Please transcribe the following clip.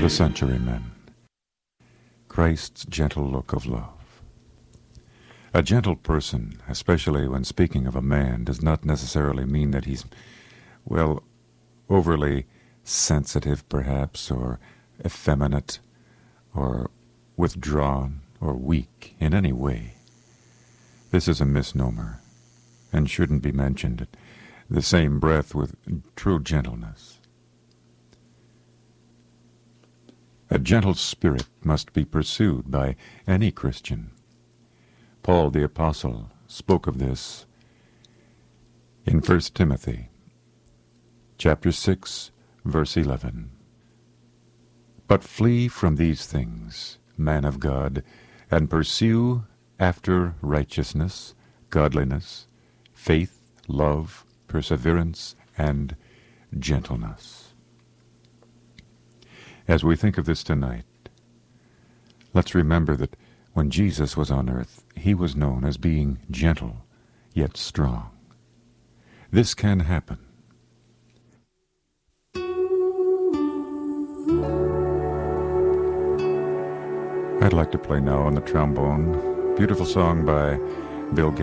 The Centurymen. Christ's gentle look of love. A gentle person, especially when speaking of a man, does not necessarily mean that he's, overly sensitive perhaps, or effeminate, or withdrawn, or weak in any way. This is a misnomer, and shouldn't be mentioned at the same breath with true gentleness. A gentle spirit must be pursued by any Christian. Paul the Apostle spoke of this in 1 Timothy chapter 6, verse 11. But flee from these things, man of God, and pursue after righteousness, godliness, faith, love, perseverance, and gentleness. As we think of this tonight, let's remember that when Jesus was on earth, he was known as being gentle, yet strong. This can happen. I'd like to play now on the trombone, beautiful song by Bill Gates.